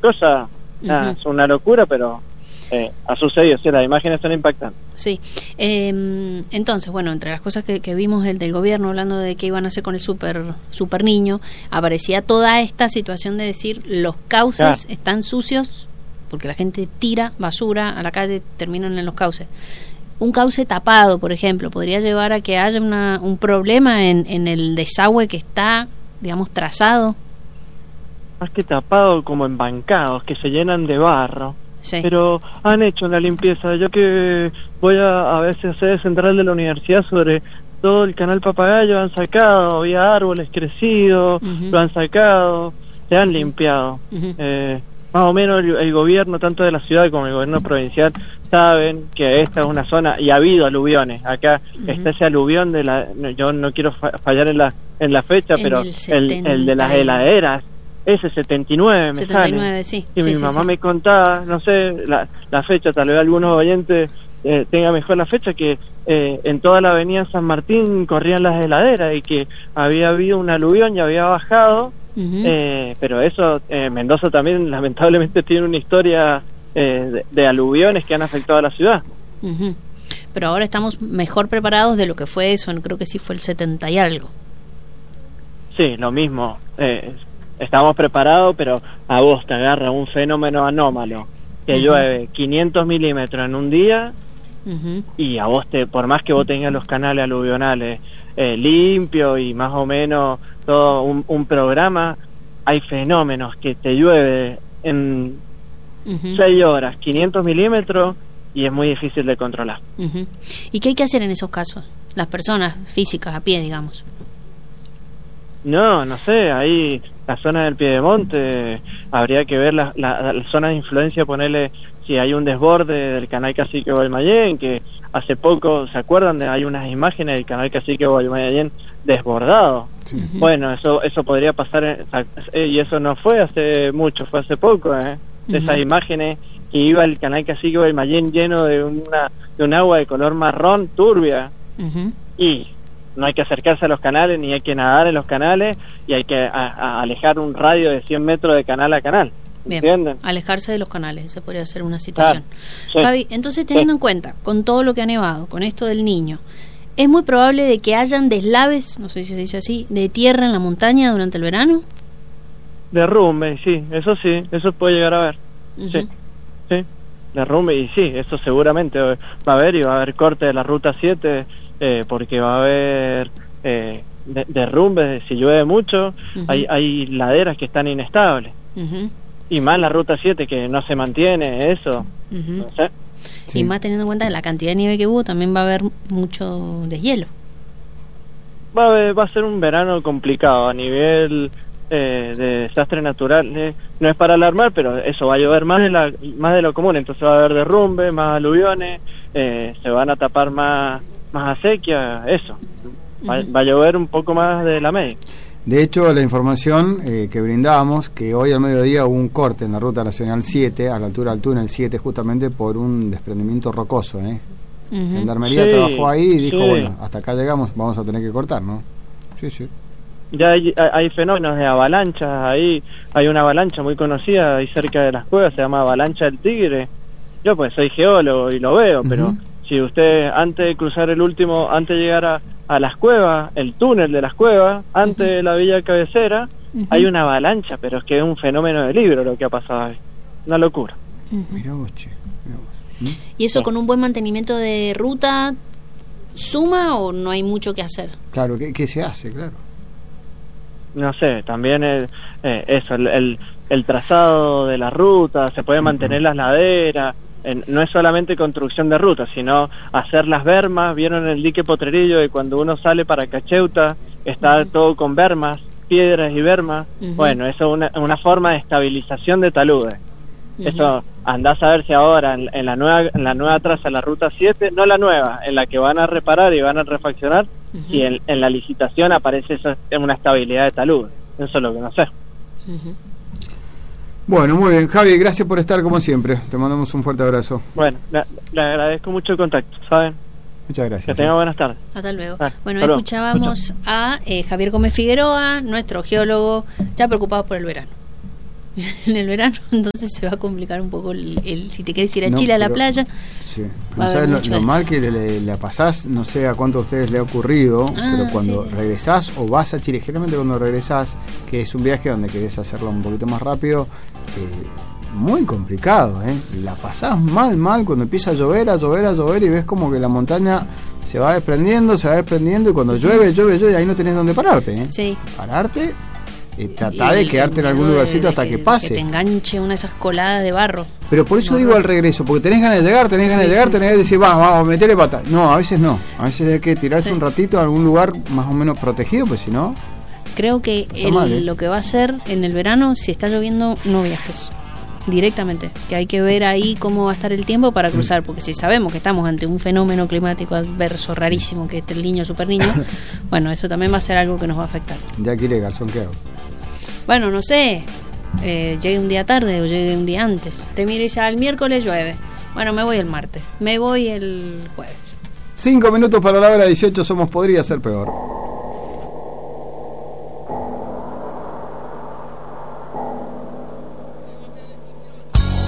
cosas, es una locura, pero ha sucedido, sí, las imágenes son impactantes. Sí, entonces, bueno, entre las cosas que vimos el del gobierno hablando de qué iban a hacer con el super niño, aparecía toda esta situación de decir los cauces están sucios porque la gente tira basura a la calle, terminan en los cauces. Un cauce tapado, por ejemplo, podría llevar a que haya un problema en el desagüe que está, digamos, trazado. Más que tapado, como embancados, que se llenan de barro. Sí. Pero han hecho una limpieza. Yo que voy a veces a sede central de la universidad sobre todo el canal Papagayo, han sacado, había árboles crecidos, lo han sacado, se han limpiado. Más o menos el gobierno, tanto de la ciudad como el gobierno provincial, saben que esta es una zona, y ha habido aluviones. Acá está ese aluvión yo no quiero fallar en la fecha, pero el de las heladeras, ese 79 79, sí. Y mi mamá me contaba, no sé la fecha, tal vez algunos oyentes tengan mejor la fecha, que en toda la avenida San Martín corrían las heladeras y que había habido un aluvión y había bajado. Pero eso, Mendoza también lamentablemente tiene una historia de aluviones que han afectado a la ciudad. Pero ahora estamos mejor preparados de lo que fue eso, creo que sí fue el 70 y algo. Sí, lo mismo. Estamos preparados, pero a vos te agarra un fenómeno anómalo que llueve 500 milímetros en un día y a vos por más que vos tengas los canales aluvionales limpios y más o menos todo un programa, hay fenómenos que te llueve en 6 horas 500 milímetros y es muy difícil de controlar. ¿Y qué hay que hacer en esos casos? Las personas físicas a pie, digamos. No sé, ahí la zona del Piedemonte habría que ver la zona de influencia, ponerle si hay un desborde del canal Cacique Guaymallén, que hace poco, ¿se acuerdan? Hay unas imágenes del canal Cacique Guaymallén desbordado. Bueno, eso podría pasar, y eso no fue hace mucho, fue hace poco, esas imágenes que iba el canal Cacique Guaymallén lleno de un agua de color marrón turbia, y no hay que acercarse a los canales, ni hay que nadar en los canales, y hay que alejar un radio de 100 metros de canal a canal. Bien, ¿entienden? Alejarse de los canales, esa podría ser una situación. Sí. Javi, entonces teniendo en cuenta, con todo lo que ha nevado, con esto del niño, ¿es muy probable de que hayan deslaves, no sé si se dice así, de tierra en la montaña durante el verano? Derrumbe, sí, eso puede llegar a haber. Sí, derrumbe, y sí, eso seguramente va a haber, y va a haber corte de la ruta 7, porque va a haber derrumbes si llueve mucho. Hay laderas que están inestables, y más la ruta 7 que no se mantiene, eso, no sé. Sí. Y más teniendo en cuenta la cantidad de nieve que hubo, también va a haber mucho deshielo. Va a ser un verano complicado a nivel de desastre natural. No es para alarmar, pero eso, va a llover más de lo común, entonces va a haber derrumbe, más aluviones, se van a tapar más acequia, eso. Va a llover un poco más de la media. De hecho, la información que brindábamos, que hoy al mediodía hubo un corte en la Ruta Nacional 7, a la altura del túnel 7, justamente por un desprendimiento rocoso. Gendarmería trabajó ahí y dijo, bueno, hasta acá llegamos, vamos a tener que cortar, ¿no? Sí. Ya hay fenómenos de avalanchas, ahí hay una avalancha muy conocida ahí cerca de las cuevas, se llama Avalancha del Tigre. Yo pues soy geólogo y lo veo, pero si usted antes de cruzar antes de llegar a las cuevas, el túnel de las cuevas, antes de la villa cabecera, hay una avalancha, pero es que es un fenómeno de libro lo que ha pasado ahí. Una locura. Mirá vos, che. ¿Y eso con un buen mantenimiento de ruta suma o no hay mucho que hacer? Claro, ¿qué se hace? Claro. No sé, también eso, el trazado de la ruta, se puede mantener las laderas. No es solamente construcción de rutas, sino hacer las bermas. ¿Vieron el dique Potrerillo de cuando uno sale para Cacheuta? Está todo con bermas, piedras y bermas. Bueno, eso es una forma de estabilización de taludes. Eso, andás a ver si ahora en la nueva traza, la ruta 7, no la nueva, en la que van a reparar y van a refaccionar, si en la licitación aparece eso, una estabilidad de taludes. Eso es lo que no sé. Bueno, muy bien, Javi, gracias por estar como siempre. Te mandamos un fuerte abrazo. Bueno, le agradezco mucho el contacto, ¿saben? Muchas gracias. Que tenga buenas tardes. Hasta luego. Bueno, hasta escuchábamos a Javier Gómez Figueroa, nuestro geólogo, ya preocupado por el verano. en el verano, entonces se va a complicar un poco si te querés ir a Chile a la playa. Sí. No sabes lo mal que le pasás, no sé a cuánto a ustedes le ha ocurrido, pero cuando regresás o vas a Chile, generalmente cuando regresás, que es un viaje donde querés hacerlo un poquito más rápido, muy complicado, la pasás mal cuando empieza a llover y ves como que la montaña se va desprendiendo y cuando llueve y ahí no tenés dónde pararte, Sí. Pararte, tratá de quedarte en algún lugarcito hasta que pase. Que te enganche una de esas coladas de barro. Pero por eso digo al regreso, porque tenés ganas de llegar, tenés de decir, vamos, metele pata. No, a veces hay que tirarse un ratito a algún lugar más o menos protegido, pues si no... Creo que lo que va a hacer en el verano, si está lloviendo, no viajes directamente, que hay que ver ahí cómo va a estar el tiempo para cruzar, porque si sabemos que estamos ante un fenómeno climático adverso rarísimo, que es el niño super niño, bueno, eso también va a ser algo que nos va a afectar. Ya aquí Garzón, ¿qué hago? Bueno, no sé, llegue un día tarde o llegue un día antes, te miro y dice, el miércoles llueve, bueno, me voy el martes, me voy el jueves. 5 minutos para la hora 18, somos Podría Ser Peor.